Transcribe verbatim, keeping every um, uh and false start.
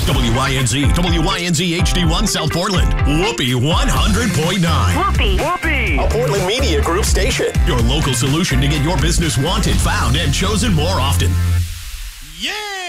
W Y N Z, W Y N Z H D one South Portland, Whoopee one hundred point nine. Whoopee, Whoopee, a Portland Media Group station. Your local solution to get your business wanted, found, and chosen more often. Yeah!